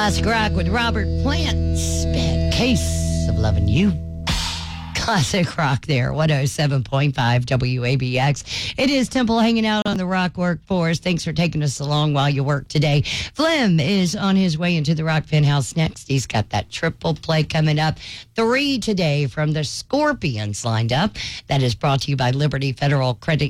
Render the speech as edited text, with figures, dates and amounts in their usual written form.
Classic rock with Robert Plant's Bad Case of Loving You. Classic rock there, 107.5 WABX. It is Temple hanging out on the Rock Workforce. Thanks for taking us along while you work today. Flem is on his way into the Rock Penthouse next. He's got that triple play coming up. 3 today from the Scorpions lined up. That is brought to you by Liberty Federal Credit